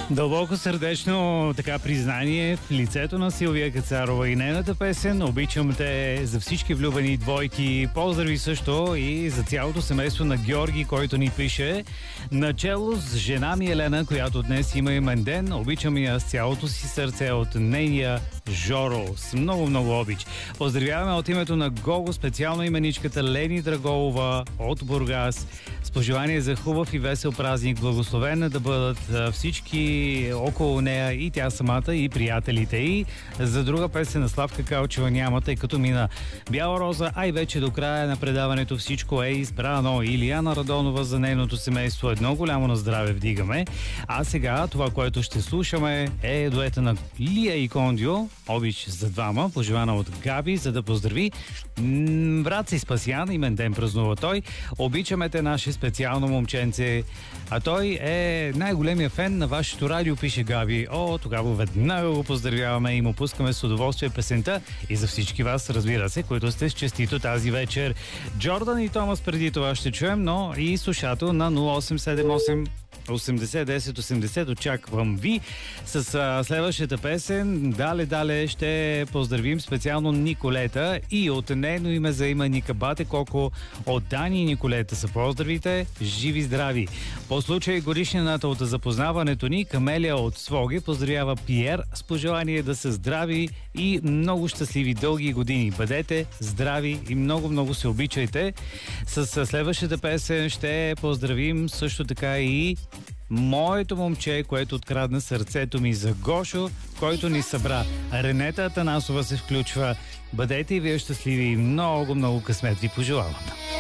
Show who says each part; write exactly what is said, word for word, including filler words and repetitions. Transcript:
Speaker 1: Дълбоко сърдечно така признание в лицето на Силвия Кацарова и нейната песен "Обичам те" за всички влюбени двойки. Поздрави също и за цялото семейство на Георги, който ни пише. Начело с жена ми Елена, която днес има имен ден. Обичам я с цялото си сърце от нейния Жоро. С много-много обич. Поздравяваме от името на Гого, специално именичката Лени Драголова от Бургас. С пожелание за хубав и весел празник. Благословена да бъдат всички около нея, и тя самата, и приятелите. И за друга песен на Славка Калчева няма, тъй като мина Бяла роза, а и вече до края на предаването всичко е избрано. Илияна Радонова за нейното семейство. Едно голямо на здраве вдигаме. А сега това, което ще слушаме, е дуета на Лия и Кондио. Обич за двама, пожелана от Габи, за да поздрави брат си Спасян, имен ден празнува той. Обичаме те, наше специално момченце. А той е най-големия фен на вашето радио, пише Габи. О, тогава веднага го поздравяваме и му пускаме с удоволствие песента. И за всички вас, разбира се, които сте с честито тази вечер. Джордан и Томас преди това ще чуем, но и слушател на нула осем седем осем осемдесет десет осемдесет. Очаквам ви с а, следващата песен. Дале, дале ще поздравим специално Николета и от нейно име за има Ника Бате Коко. От Дани и Николета са поздравите. Живи, здрави! По случай годишнината от запознаването ни, Камелия от Своги поздравява Пиер с пожелание да са здрави и много щастливи дълги години. Бъдете здрави и много-много се обичайте. С следващата песен ще поздравим също така и моето момче, което открадна сърцето ми, за Гошо, който ни събра. Ренета Атанасова се включва. Бъдете и вие щастливи и много-много късмет ви пожелавам.